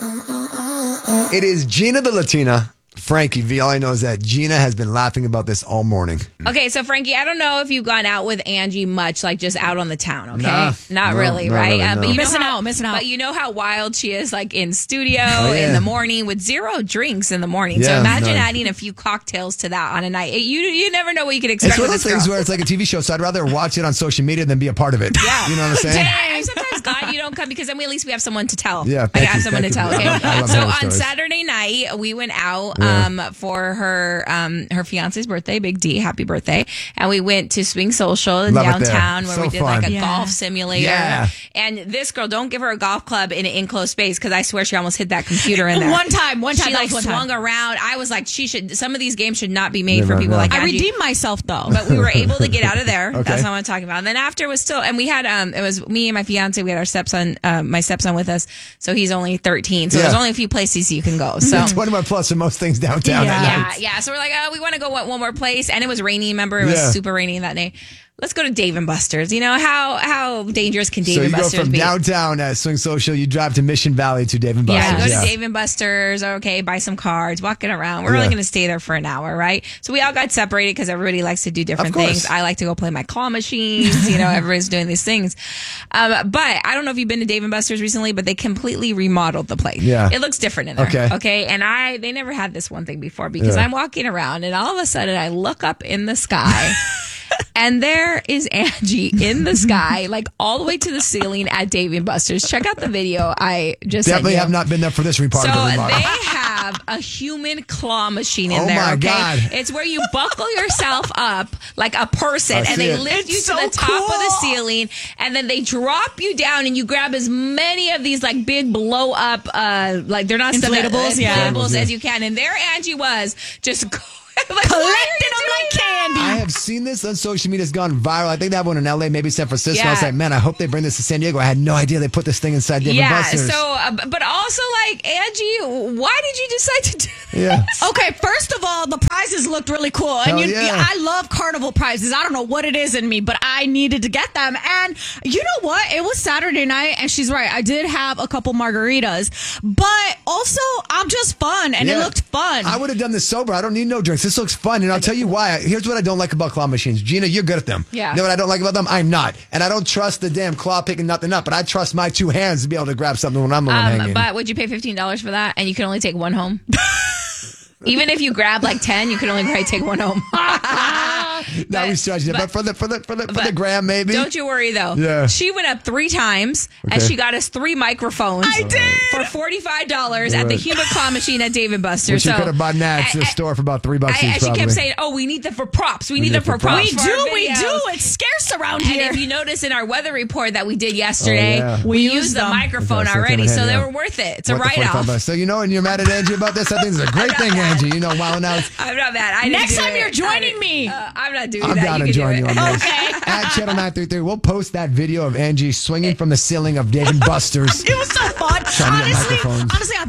It is Gina the Latina. Frankie V. All I know is that Gina has been laughing about this all morning. Okay, so Frankie, I don't know if you've gone out with Angie much, like just out on the town, okay? Nah, not no, really, not right? really, no. But you know Missing out. But you know how wild she is, like in studio yeah. in the morning with 0 drinks in the morning. So Yeah, imagine no. adding a few cocktails to that on a night. You never know what you could expect It's one of with those this things girl. where it's like a TV show, so I'd rather watch it on social media than be a part of it. Yeah. You know what I'm saying? I'm sometimes glad you don't come because then at least we have someone to tell. Yeah, like, thank I have you, someone to thank tell. you. Okay. I love So horror on stories. Saturday night we went out for her fiance's birthday, Big D, happy birthday, and we went to Swing Social in Love it there. downtown where So we did fun. like a Yeah. golf simulator. Yeah. And this girl, don't give her a golf club in an enclosed space because I swear she almost hit that computer in there. One time. She that like was one swung time. around. I was like, some of these games should not be made for No, people no. like I Angie. redeemed myself though. But we were able to get out of there. Okay. That's not what I'm talking about. And then after was still, and we had, it was me and my fiance. We had our stepson, my stepson with us. So he's only 13. So Yeah. there's only a few places you can go. So 21 plus for most things downtown at night. yeah. So we're like, we want to go one more place. And it was rainy. Remember, it was Yeah. super rainy that day. Let's go to Dave and Buster's. You know, how dangerous can Dave So and you go Buster's from be? downtown at Swing Social, you drive to Mission Valley to Dave and Buster's. Yeah, go to Dave and Buster's. Okay, buy some cards, walking around. We're only going to stay there for an hour, right? So we all got separated because everybody likes to do different Of course. things. I like to go play my claw machines. You know, everybody's doing these things. But I don't know if you've been to Dave and Buster's recently, but they completely remodeled the place. Yeah. It looks different in there. Okay. Okay. And they never had this one thing before because Yeah. I'm walking around and all of a sudden I look up in the sky. And there is Angie in the sky, like all the way to the ceiling at Dave and Buster's. Check out the video I just sent Definitely you. have not been there for this part So of the they remodel. have a human claw machine in Oh there. my Okay, God. it's where you buckle yourself up like a person, I and see they it. lift you It's to so the top of the cool. ceiling, and then they drop you down, and you grab as many of these like big blow up, like they're not Inflatables, yeah. inflatables as you can. And there Angie was just like, Collecting them like candy. I have seen this on social media. It's gone viral. I think they have one in LA, maybe San Francisco. I was Yeah. like, man, I hope they bring this to San Diego. I had no idea they put this thing inside Dave and Yeah. Buster's. So, but also like Angie, why did you decide to do that? Yeah. Okay, first of all, the prizes looked really cool. And Hell yeah. I love carnival prizes. I don't know what it is in me, but I needed to get them. And you know what? It was Saturday night, and she's right. I did have a couple margaritas, but also I'm just fun, and it Yeah. looked fun. I would have done this sober. I don't need no drinks. This looks fun. And I'll tell you why. Here's what I don't like about claw machines. Gina, you're good at them. Yeah. You know what I don't like about them? I'm not. And I don't trust the damn claw picking nothing up, but I trust my two hands to be able to grab something when I'm the one hanging. But would you pay $15 for that? And you can only take one home? Even if you grab like 10, you can only probably take one home. Now we stretched it. But for the gram, maybe. Don't you worry though. Yeah. She went up 3 times and Okay. she got us 3 microphones. I did! For $45 at the Right. human claw machine at Dave and Buster's. Which you So could have bought at the store for about $3 each, she probably. kept saying, "Oh, we need them for props. We need them for props." we for our do. videos." It's scarce around And here. if you notice in our weather report that we did yesterday, Oh, yeah. we We used the them. microphone Okay, so already, come so ahead, they yeah. were worth it. It's a Worth the write-off. $45. So you know, and you're mad at Angie about this? I think it's a great thing, Angie. You know, wow, now I'm not mad. I didn't Next do time it. you're joining me. I'm not doing I'm that. down you to can do join it. you on this. Okay. At Channel 933, we'll post that video of Angie swinging from the ceiling of Dave and Buster's. It was so fun. Trying to get microphones. Honestly, I